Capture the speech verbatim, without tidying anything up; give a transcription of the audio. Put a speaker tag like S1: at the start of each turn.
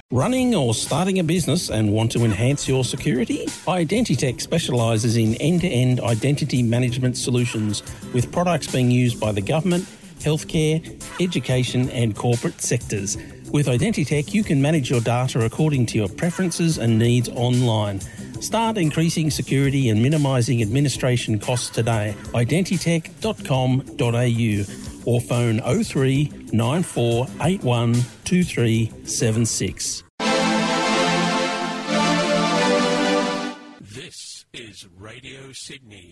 S1: Running or starting a business and want to enhance your security? Identitech specialises in end-to-end identity management solutions with products being used by the government, healthcare, education and corporate sectors. With Identitech, you can manage your data according to your preferences and needs online. Start increasing security and minimising administration costs today. identitech dot com dot a u or phone oh three nine four eight one two three seven six.
S2: This is Radio Sydney.